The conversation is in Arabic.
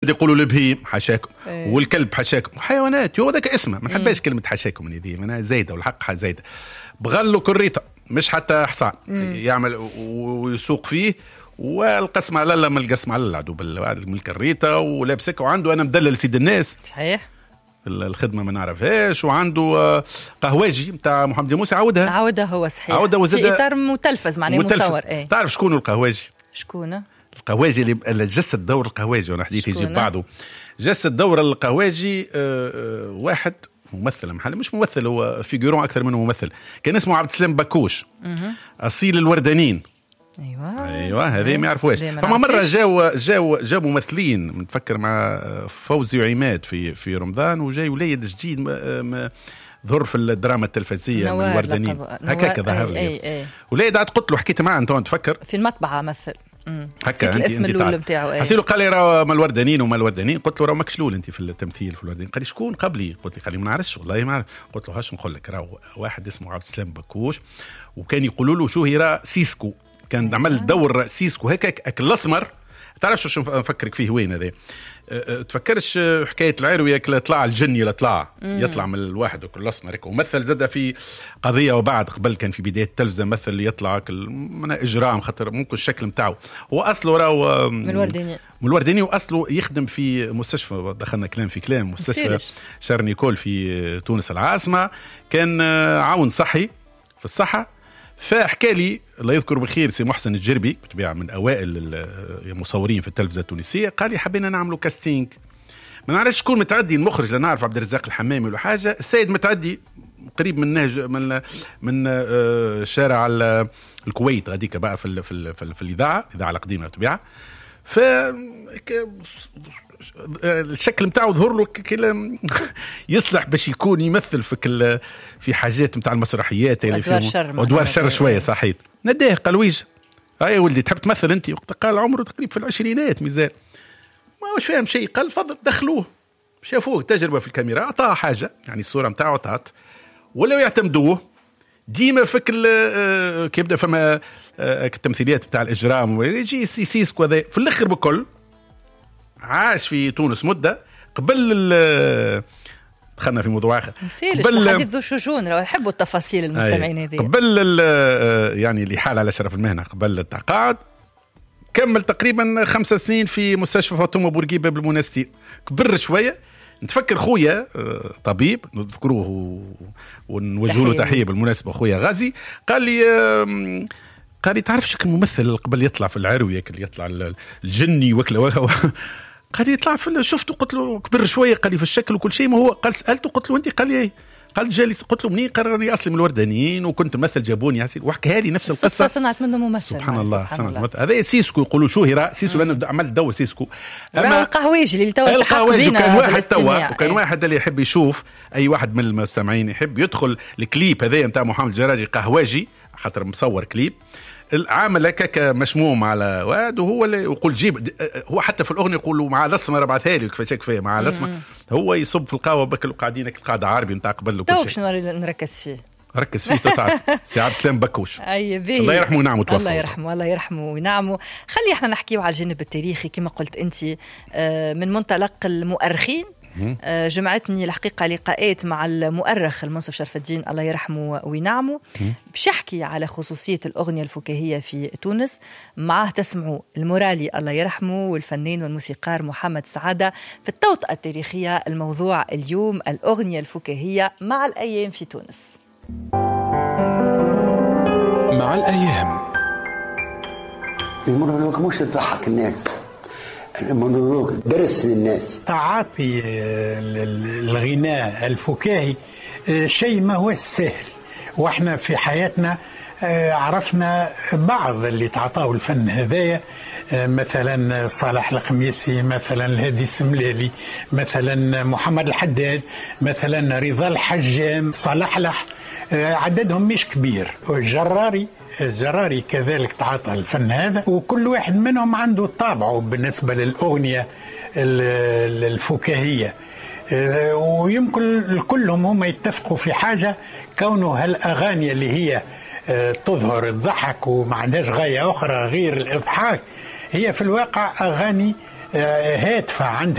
يقولوا البهيم حاشاكم والكلب حاشاكم، حيوانات هو ذاك اسمه، ما نحبش كلمه حاشاكم هذه معناها زايده والحق زايده. بغلوا كريطه مش حتى حصان يعمل ويسوق فيه، والقسم على الله من القسم على الله عدو من الكريطه ولابسك، وعنده انا مدلل سيد الناس صحيح الخدمه ما نعرفهاش، وعنده قهواجي نتاع محمد موسى عودها هو صحيح عودها في اطار متلفز معناه مصور. تعرف شكون القهواجي؟ شكون القهواجي اللي جسد دور القهواجي، وانا حديث يجيب بعضه جسد دور القهواجي. واحد ممثل محل مش ممثل، هو فيجورون اكثر منه ممثل، كان اسمه عبد السلام اصيل الوردانين. ايوه هذه ما يعرفوهاش. فما مره جاو ممثلين نتفكر مع فوزي وعماد في رمضان، وجاي وليد جديد ظهر في الدراما التلفزيونيه من الوردانين هكاك ظهر لي وليد عاد قلت له حكيت معاه انت تفكر في المطبعه مثل هكا الاسم الاول نتاعو حسيلو قال لي راه ما الوردانين وما الوردانين، قلت له راه مكشلول انت في التمثيل في الوردانين. قال لي شكون قبلي؟ قلت له قال لي ما نعرفش والله ما نعرف. قلت له هاش نقول لك راه واحد اسمه عبد السلام بكوش، وكان يقولوا له شو هي راه سيسكو، كان عمل دور سيسكو هكاك الاسمر. تعرفش شو نفكرك فيه وين هذا؟ تفكرش حكايه العرويه كلا طلع الجني يطلع من الواحد وكل اسمر ومثل زاد في قضيه، وبعد قبل كان في بدايه التلفزه مثل اللي يطلع من اجرام خاطر ممكن الشكل نتاعو. هو اصله راهو من الورداني واصله يخدم في مستشفى، دخلنا كلام في كلام، مستشفى شارنيكول في تونس العاصمه، كان عاون صحي في الصحه. فحكى لي الله يذكر بالخير سي محسن الجربي بطبيعه من اوائل المصورين في التلفزه التونسيه، قال لي حبينا نعملوا كاستينج، ما نعرفش شكون متعدي المخرج، لا نعرف عبد الرزاق الحمامي ولا حاجه، السيد متعدي قريب من نهج من شارع الكويت غاديك بقى في الاذاعه القديمه بطبيعه. ف الشكل نتاعو ظهر له يصلح باش يكون يمثل في حاجات نتاع المسرحيات اللي فيهم ادوار شر شويه صحيح. نداه قال ويجا هاي ولدي تحب تمثل انت؟ قال عمره تقريبا في العشرينات مازال ما هوش فاهم شيء. قال فضل دخلوه شافوه تجربه في الكاميرا، اعطاه حاجه يعني الصوره نتاعو عطات، ولا يعتمدوه ديما فك كي يبدا فما التمثيليات بتاع الاجرام ويجي سيسكو هذا في الاخر بكل. عاش في تونس مده قبل دخلنا في موضوع اخر قبل حديث ذو شجون راه يحبوا التفاصيل المستمعين هذه قبل يعني اللي حال على شرف المهنه قبل التقاعد كمل تقريبا 5 سنين في مستشفى فاطمه بورقيبه بالمنستير. كبر شويه نتفكر خويا طبيب نذكروه ونوجه له تحيه بالمناسبه، خويا غازي قال لي تعرف شكل الممثل قبل يطلع في العرويه اللي يطلع الجني وكله قال لي يطلع في شفته قلت له كبر شويه قال لي في الشكل وكل شيء. ما هو قال سالته قلت له انت؟ قال لي قال جالس. قلت له منين؟ قال راني اصلي من الوردانيين وكنت ممثل جابوني وحكى لي نفس القصه. صنعت منه ممثل سبحان الله صنعت ممثل. هذا سيسكو يقولوا شهره سيسكو لانه عمل دور سيسكو. اما القهويجي اللي توا التحق بينا كان واحد توا وكان واحد اللي يحب يشوف اي واحد من المستمعين يحب يدخل الكليب هذا نتاع محمد الجراجي قهواجي خاطر مصور كليب العامل هكاك مشموم على واد، وهو اللي يقول جيب هو حتى في الاغنيه يقولوا مع الاسمر ابعثها لي كفايه مع الاسمر هو يصب في القهوه بكل قاعدين القاعده عربي نتاع قبل وكل شيء. تو شنو نركز فيه تعرف سي عبد السلام بكوش الله يرحمه ونعمه توفى. الله يرحمه ونعمه. خلي احنا نحكيو على الجانب التاريخي كما قلت انت من منطلق المؤرخين. جمعتني الحقيقة لقاءات مع المؤرخ المنصف شرف الدين الله يرحمه وينعمه باش يحكي على خصوصية الأغنية الفكاهية في تونس. معه تسمعوا المورالي الله يرحمه والفنان والموسيقار محمد سعادة في التوطئة التاريخية. الموضوع اليوم الأغنية الفكاهية مع الأيام في تونس. مع الأيام المونولوج مش تضحك الناس، المونولوج درس للناس. تعاطي الغناء الفكاهي شيء ما هو سهل، واحنا في حياتنا عرفنا بعض اللي تعطاه الفن هذايا، مثلا صالح القميسي، مثلا الهادي السملالي، مثلا محمد الحداد، مثلا رضا الحجام، صلاح لح، عددهم مش كبير. الجراري كذلك تعاطى الفن هذا، وكل واحد منهم عنده طابعه بالنسبة للأغنية الفكاهية. ويمكن كلهم هم يتفقوا في حاجة، كونه هالأغاني اللي هي تظهر الضحك وما عندهاش غاية أخرى غير الإضحاك، هي في الواقع أغاني هادفة عندها